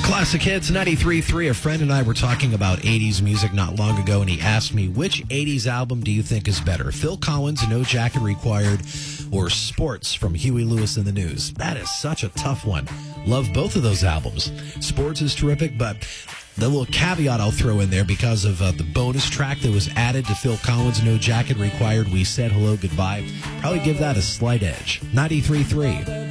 Classic Hits 93.3. A friend and I were talking about 80s music not long ago, and he asked me, which 80s album do you think is better? Phil Collins' No Jacket Required or Sports from Huey Lewis and the News? That is such a tough one. Love both of those albums. Sports is terrific, but the little caveat I'll throw in there because of the bonus track that was added to Phil Collins' No Jacket Required, We Said Hello Goodbye, probably give that a slight edge. 93.3.